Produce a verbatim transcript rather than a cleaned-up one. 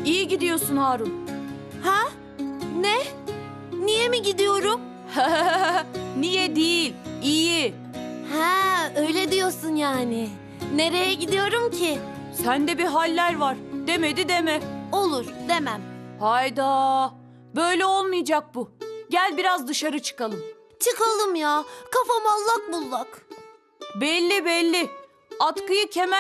İyi gidiyorsun Harun. Ha? Ne? Niye mi gidiyorum? Niye değil, iyi. Ha, öyle diyorsun yani. Nereye gidiyorum ki? Sende bir haller var. Demedi deme. Olur, demem. Hayda. Böyle olmayacak bu. Gel biraz dışarı çıkalım. Çıkalım ya. Kafam allak bullak. Belli belli. Atkıyı kemer